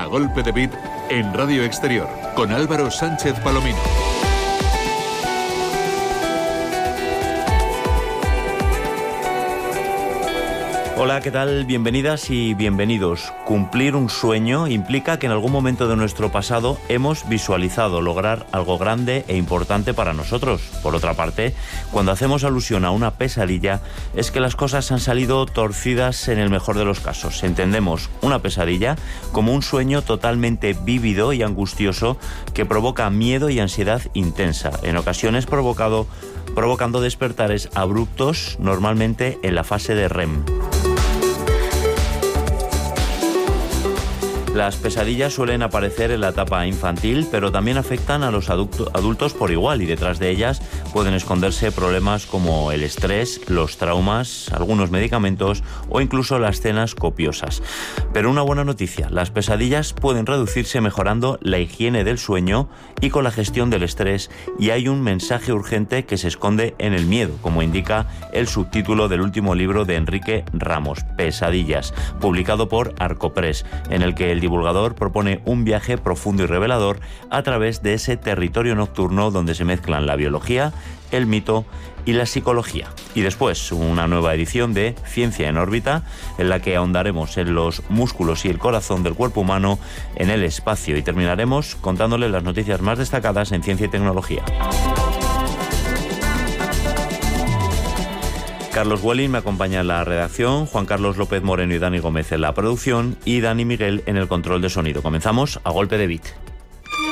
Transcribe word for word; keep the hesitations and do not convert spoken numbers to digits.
golpe de beat en Radio Exterior con Álvaro Sánchez Palomino. Hola, ¿qué tal? Bienvenidas y bienvenidos. Cumplir un sueño implica que en algún momento de nuestro pasado hemos visualizado lograr algo grande e importante para nosotros. Por otra parte, cuando hacemos alusión a una pesadilla, es que las cosas han salido torcidas en el mejor de los casos. Entendemos una pesadilla como un sueño totalmente vívido y angustioso que provoca miedo y ansiedad intensa, en ocasiones provocado, provocando despertares abruptos, normalmente en la fase de R E M. Las pesadillas suelen aparecer en la etapa infantil, pero también afectan a los adultos por igual, y detrás de ellas pueden esconderse problemas como el estrés, los traumas, algunos medicamentos o incluso las cenas copiosas. Pero una buena noticia, las pesadillas pueden reducirse mejorando la higiene del sueño y con la gestión del estrés, y hay un mensaje urgente que se esconde en el miedo, como indica el subtítulo del último libro de Enrique Ramos, Pesadillas, publicado por Arcopress, en el que el divulgador propone un viaje profundo y revelador a través de ese territorio nocturno donde se mezclan la biología, el mito y la psicología. Y después, una nueva edición de Ciencia en órbita, en la que ahondaremos en los músculos y el corazón del cuerpo humano en el espacio, y terminaremos contándole las noticias más destacadas en ciencia y tecnología. Carlos Welling me acompaña en la redacción, Juan Carlos López Moreno y Dani Gómez en la producción y Dani Miguel en el control de sonido. Comenzamos a golpe de beat.